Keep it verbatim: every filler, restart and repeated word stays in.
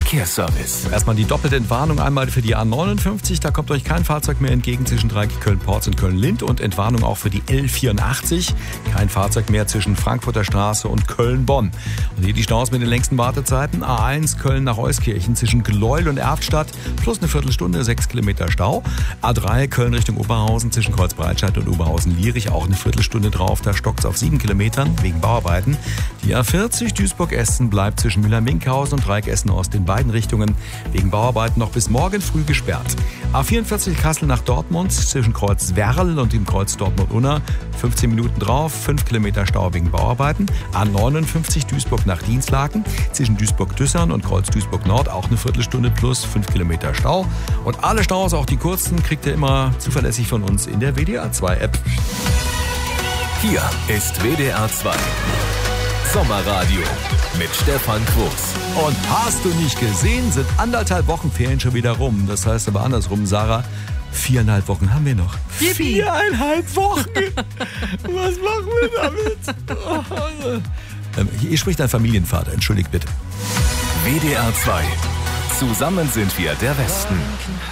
Verkehrsservice. Erstmal die doppelte Entwarnung einmal für die A neunundfünfzig. Da kommt euch kein Fahrzeug mehr entgegen zwischen Dreieck Köln-Porz und Köln-Lind. Und Entwarnung auch für die L vierundachtzig. Kein Fahrzeug mehr zwischen Frankfurter Straße und Köln-Bonn. Und hier die Staus mit den längsten Wartezeiten. A eins Köln nach Euskirchen zwischen Gleuel und Erftstadt. Plus eine Viertelstunde, sechs Kilometer Stau. A drei Köln Richtung Oberhausen zwischen Kreuzbreitscheid und Oberhausen-Lierich. Auch eine Viertelstunde drauf. Da stockt es auf sieben Kilometern wegen Bauarbeiten. Die A vierzig Duisburg-Essen bleibt zwischen Müller-Minkhausen und Dreieck Essen-Ost in beiden Richtungen wegen Bauarbeiten noch bis morgen früh gesperrt. A vierundvierzig Kassel nach Dortmund zwischen Kreuz Werl und dem Kreuz Dortmund-Unna. fünfzehn Minuten drauf, fünf Kilometer Stau wegen Bauarbeiten. A neunundfünfzig Duisburg nach Dienstlaken zwischen Duisburg-Düssern und Kreuz Duisburg-Nord auch eine Viertelstunde plus fünf Kilometer Stau. Und alle Staus, auch die kurzen, kriegt ihr immer zuverlässig von uns in der W D R zwei App. Hier ist W D R zwei Sommerradio mit Stefan Quos. Und hast du nicht gesehen, sind anderthalb Wochen Ferien schon wieder rum. Das heißt aber andersrum, Sarah, viereinhalb Wochen haben wir noch. Yippie. Viereinhalb Wochen? Was machen wir damit? Oh. Hier spricht ein Familienvater, entschuldigt bitte. W D R zwei. Zusammen sind wir der Westen.